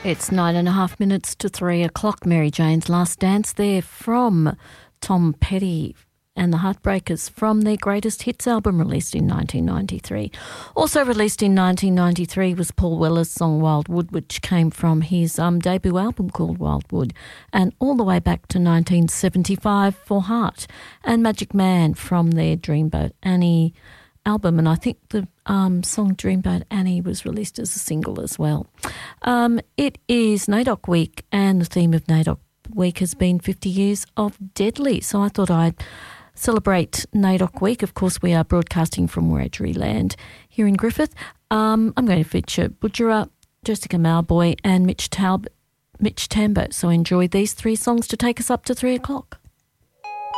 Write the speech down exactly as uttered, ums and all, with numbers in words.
It's nine and a half minutes to three o'clock. Mary Jane's Last Dance there from Tom Petty and the Heartbreakers from their Greatest Hits album released in nineteen ninety-three. Also released in nineteen ninety-three was Paul Weller's song Wildwood, which came from his um, debut album called Wildwood, and all the way back to nineteen seventy-five for Heart, and Magic Man from their Dreamboat Annie album, and I think the um, song Dreamboat Annie was released as a single as well. Um, it is NAIDOC Week, and the theme of NAIDOC Week has been fifty years of Deadly, so I thought I'd celebrate NAIDOC Week. Of course, we are broadcasting from Wiradjuri land here in Griffith. Um, I'm going to feature Butchera, Jessica Malboy and Mitch Talbot, Mitch Tambo, so enjoy these three songs to take us up to three o'clock.